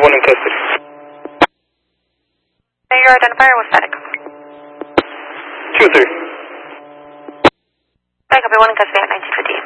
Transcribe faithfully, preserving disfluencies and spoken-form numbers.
one in custody. Your identifier was static. Two three. I copy one in custody.